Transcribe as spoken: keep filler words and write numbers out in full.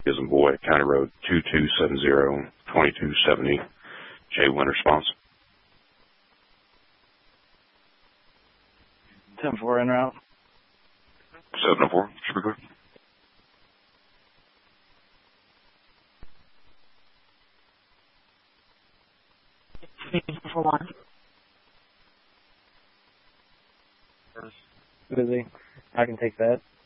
is in boy, County Road two two seven zero, twenty-two seventy, J one response. ten four en route. seven oh four, should be good. For one. Busy. I can take that.